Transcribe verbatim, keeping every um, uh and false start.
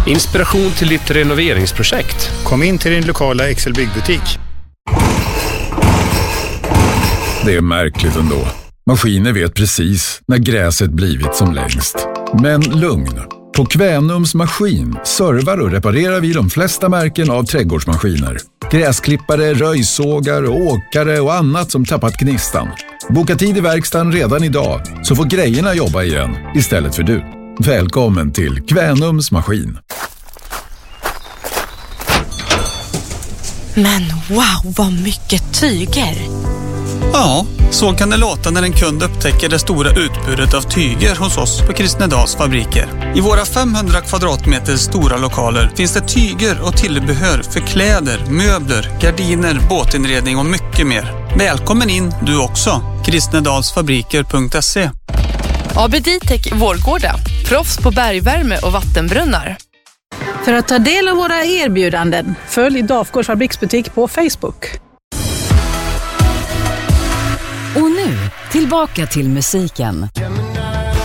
Inspiration till ditt renoveringsprojekt? Kom in till din lokala Excel byggbutik. Det är märkligt ändå. Maskiner vet precis när gräset blivit som längst. Men lugn. På Kvänums Maskin servar och reparerar vi de flesta märken av trädgårdsmaskiner. Gräsklippare, röjsågar, åkare och annat som tappat gnistan. Boka tid i verkstaden redan idag så får grejerna jobba igen istället för du. Välkommen till Kvänums Maskin. Men wow, vad mycket tyger! Ja, så kan det låta när en kund upptäcker det stora utbudet av tyger hos oss på Kristnedals fabriker. I våra femhundra kvadratmeter stora lokaler finns det tyger och tillbehör för kläder, möbler, gardiner, båtinredning och mycket mer. Välkommen in du också. kristnedalsfabriker punkt se. A B D-Tech Vårgårda. Proffs på bergvärme och vattenbrunnar. För att ta del av våra erbjudanden, följ Dafgårds fabriksbutik på Facebook. Och nu, tillbaka till musiken.